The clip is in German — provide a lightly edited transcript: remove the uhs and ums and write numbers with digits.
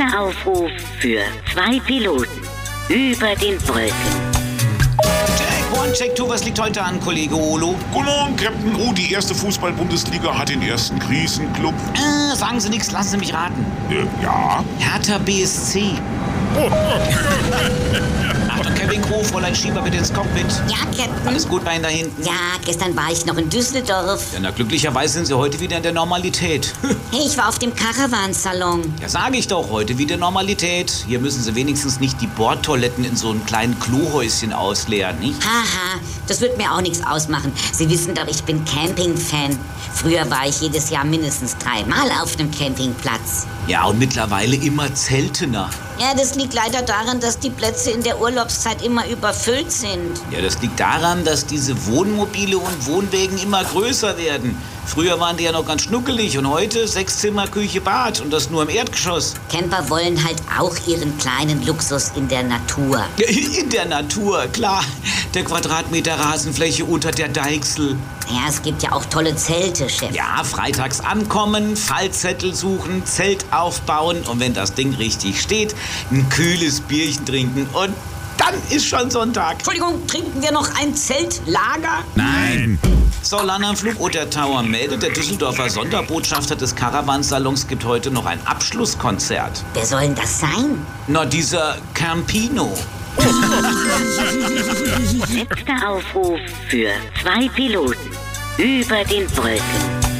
Letzter Aufruf für 2 Piloten über den Brücken. Check 1, Check 2, was liegt heute an, Kollege Olo? Guten Morgen, Captain. Oh, die erste Fußball-Bundesliga hat den ersten Krisenclub. Sagen Sie nichts, lassen Sie mich raten. Ja. Hertha BSC. Achtung, Cabin Crew, Fräulein Schieber bitte ins Cockpit. Ja, Captain. Alles gut bei Ihnen da hinten? Ja, gestern war ich noch in Düsseldorf. Ja, na, glücklicherweise sind Sie heute wieder in der Normalität. Hey, ich war auf dem Caravansalon. Ja, sage ich doch, heute wieder Normalität. Hier müssen Sie wenigstens nicht die Bordtoiletten in so einem kleinen Klohäuschen ausleeren, nicht? Haha, das wird mir auch nichts ausmachen. Sie wissen doch, ich bin Camping-Fan. Früher war ich jedes Jahr mindestens 3-mal auf einem Campingplatz. Ja, und mittlerweile immer seltener. Ja, das liegt leider daran, dass die Plätze in der Urlaubszeit immer überfüllt sind. Ja, das liegt daran, dass diese Wohnmobile und Wohnwägen immer größer werden. Früher waren die ja noch ganz schnuckelig und heute 6 Zimmer, Küche, Bad und das nur im Erdgeschoss. Camper wollen halt auch ihren kleinen Luxus in der Natur. In der Natur, klar. Der Quadratmeter Rasenfläche unter der Deichsel. Ja, es gibt ja auch tolle Zelte, Chef. Ja, freitags ankommen, Fallzettel suchen, Zelt aufbauen und wenn das Ding richtig steht, ein kühles Bierchen trinken und dann ist schon Sonntag. Entschuldigung, trinken wir noch ein Zeltlager? Nein. Solana am Flug Tower meldet, der Düsseldorfer Sonderbotschafter des Caravansalons gibt heute noch ein Abschlusskonzert. Wer soll denn das sein? Na, dieser Campino. Letzter Aufruf für 2 Piloten über den Brücken.